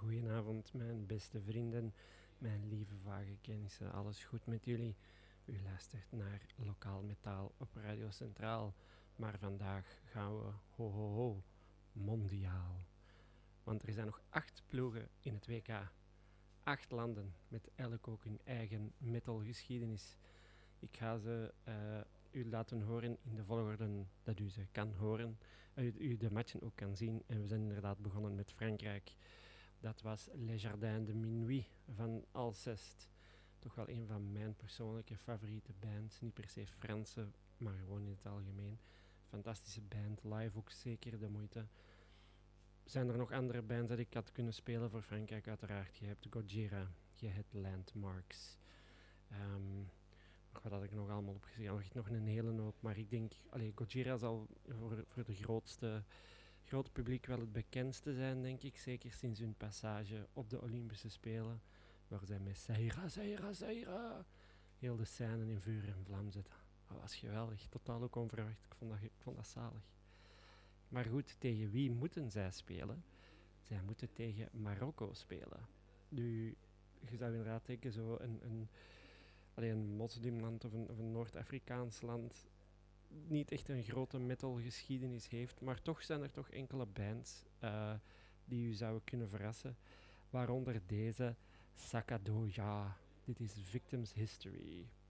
Goedenavond, mijn beste vrienden, mijn lieve vage kennissen. Alles goed met jullie? U luistert naar Lokaal Metaal op Radio Centraal. Maar vandaag gaan we ho ho ho mondiaal. Want er zijn nog 8 ploegen in het WK. 8 landen met elk ook hun eigen metalgeschiedenis. Ik ga ze u laten horen in de volgorde dat u ze kan horen. U de matchen ook kan zien. En we zijn inderdaad begonnen met Frankrijk. Dat was Les Jardins de Minuit van Alceste. Toch wel een van mijn persoonlijke favoriete bands. Niet per se Franse, maar gewoon in het algemeen. Fantastische band, live ook zeker de moeite. Zijn er nog andere bands dat ik had kunnen spelen voor Frankrijk? Uiteraard. Je hebt Gojira, je hebt Landmarks. Wat had ik nog allemaal opgeschreven? Nog een hele hoop, maar ik denk, Gojira zal voor de grote publiek wel het bekendste zijn, denk ik. Zeker sinds hun passage op de Olympische Spelen, waar zij met Seira, Seira, Seira heel de scène in vuur en vlam zetten. Dat was geweldig, totaal ook onverwacht. Ik vond dat zalig. Maar goed, tegen wie moeten zij spelen? Zij moeten tegen Marokko spelen. Nu, je zou inderdaad denken, zo een moslimland of een Noord-Afrikaans land niet echt een grote metalgeschiedenis heeft, maar toch zijn er toch enkele bands die u zouden kunnen verrassen. Waaronder deze Sakadoja. Dit is Victims History.